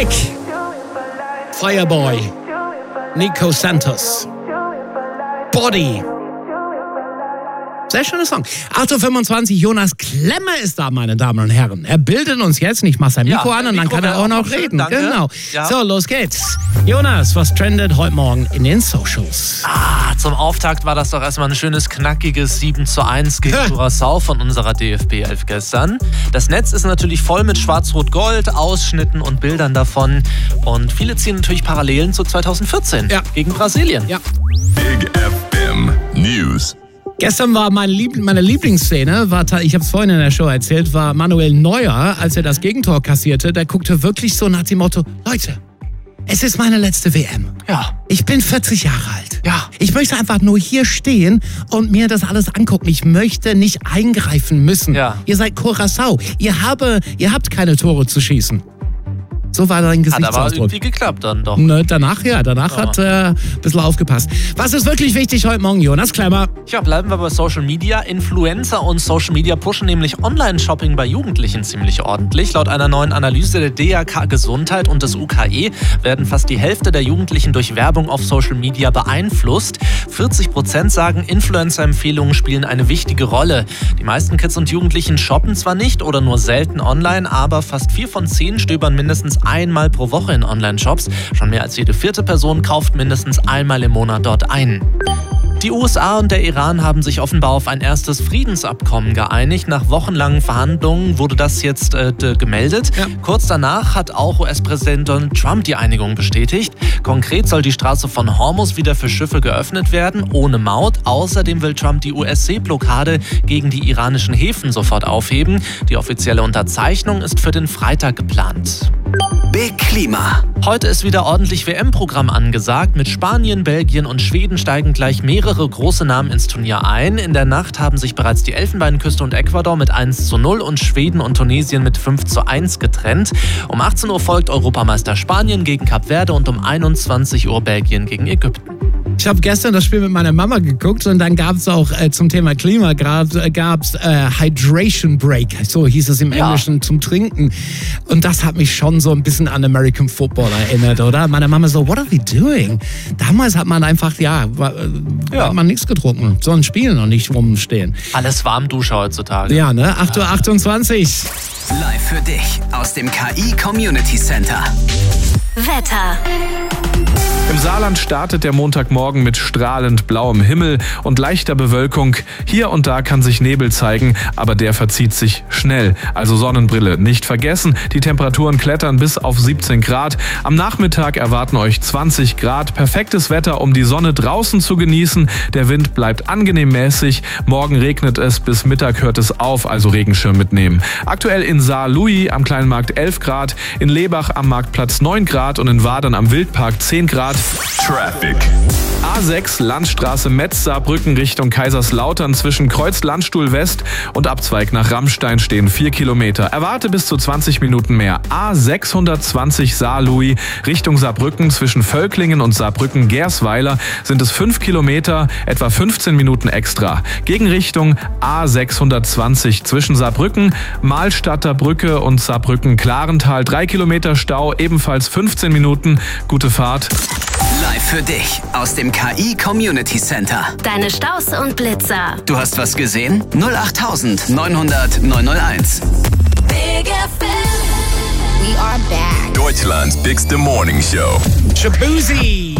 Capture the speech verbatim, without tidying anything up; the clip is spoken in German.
Traffic. Fireboy. Nico Santos. Body. Sehr schöner Song. acht Uhr fünfundzwanzig, Jonas Klemmer ist da, meine Damen und Herren. Er bildet uns jetzt, nicht mach sein Mikro ja, an und dann kann er auch noch reden. Danke. Genau. Ja. So, los geht's. Jonas, was trendet heute Morgen in den Socials? Ah, zum Auftakt war das doch erstmal ein schönes, knackiges sieben zu eins gegen Curaçao von unserer D F B elf gestern. Das Netz ist natürlich voll mit Schwarz-Rot-Gold, Ausschnitten und Bildern davon. Und viele ziehen natürlich Parallelen zu zweitausendvierzehn ja. gegen Brasilien. Ja. Big F M News. Gestern war mein Lieb- meine Lieblingsszene, war, ich habe es vorhin in der Show erzählt, war Manuel Neuer, als er das Gegentor kassierte. Der guckte wirklich so nach dem Motto, Leute, es ist meine letzte W M. Ja. Ich bin vierzig Jahre alt. Ja. Ich möchte einfach nur hier stehen und mir das alles angucken. Ich möchte nicht eingreifen müssen. Ja. Ihr seid Curaçao. Ihr, habe, ihr habt keine Tore zu schießen. So war dein Gesichtsausdruck. Hat aber irgendwie geklappt dann doch. Ne, danach ja, danach ja. hat er äh, ein bisschen aufgepasst. Was ist wirklich wichtig heute Morgen, Jonas Klemmer? Ja, bleiben wir bei Social Media. Influencer und Social Media pushen nämlich Online-Shopping bei Jugendlichen ziemlich ordentlich. Laut einer neuen Analyse der D R K Gesundheit und des U K E werden fast die Hälfte der Jugendlichen durch Werbung auf Social Media beeinflusst. vierzig Prozent sagen, Influencer-Empfehlungen spielen eine wichtige Rolle. Die meisten Kids und Jugendlichen shoppen zwar nicht oder nur selten online, aber fast vier von zehn stöbern mindestens einmal pro Woche in Online-Shops. Schon mehr als jede vierte Person kauft mindestens einmal im Monat dort ein. Die U S A und der Iran haben sich offenbar auf ein erstes Friedensabkommen geeinigt. Nach wochenlangen Verhandlungen wurde das jetzt äh, gemeldet. Ja. Kurz danach hat auch U S-Präsident Donald Trump die Einigung bestätigt. Konkret soll die Straße von Hormuz wieder für Schiffe geöffnet werden, ohne Maut. Außerdem will Trump die U S-Seeblockade gegen die iranischen Häfen sofort aufheben. Die offizielle Unterzeichnung ist für den Freitag geplant. Big Klima. Heute ist wieder ordentlich W M-Programm angesagt. Mit Spanien, Belgien und Schweden steigen gleich mehrere große Namen ins Turnier ein. In der Nacht haben sich bereits die Elfenbeinküste und Ecuador mit eins zu null und Schweden und Tunesien mit fünf zu eins getrennt. Um achtzehn Uhr folgt Europameister Spanien gegen Kap Verde und um einundzwanzig Uhr Belgien gegen Ägypten. Ich habe gestern das Spiel mit meiner Mama geguckt und dann gab es auch äh, zum Thema Klima gab es äh, Hydration Break, so hieß es im ja. Englischen, zum Trinken. Und das hat mich schon so ein bisschen an American Football erinnert, oder? Meine Mama so, what are we doing? Damals hat man einfach, ja, war, ja. hat man nichts getrunken, sondern spielen und nicht rumstehen. Alles Warmdusche heutzutage. Ja, ne? acht Uhr achtundzwanzig. Live für dich aus dem K I Community Center. Wetter. Im Saarland startet der Montagmorgen mit strahlend blauem Himmel und leichter Bewölkung. Hier und da kann sich Nebel zeigen, aber der verzieht sich schnell. Also Sonnenbrille nicht vergessen. Die Temperaturen klettern bis auf siebzehn Grad. Am Nachmittag erwarten euch zwanzig Grad. Perfektes Wetter, um die Sonne draußen zu genießen. Der Wind bleibt angenehm mäßig. Morgen regnet es, bis Mittag hört es auf, also Regenschirm mitnehmen. Aktuell in Saar-Louis am Kleinmarkt elf Grad, in Lebach am Marktplatz neun Grad und in Wadern am Wildpark zehn Grad. Traffic. A sechs, Landstraße Metz-Saarbrücken Richtung Kaiserslautern zwischen Kreuz Landstuhl West und Abzweig nach Rammstein stehen vier Kilometer. Erwarte bis zu zwanzig Minuten mehr. A sechshundertzwanzig Saar-Louis Richtung Saarbrücken zwischen Völklingen und Saarbrücken-Gersweiler sind es fünf Kilometer, etwa fünfzehn Minuten extra. Gegenrichtung A sechshundertzwanzig zwischen Saarbrücken, Mahlstadter Brücke und Saarbrücken-Klarental drei Kilometer Stau, ebenfalls fünfzehn Minuten. Gute Fahrt. Live für dich aus dem K I Community Center. Deine Staus und Blitzer. Du hast was gesehen? null acht neunhundert neunhunderteins. Big F M. We are back. Deutschland's Bigste Morning Show. Shabuzi.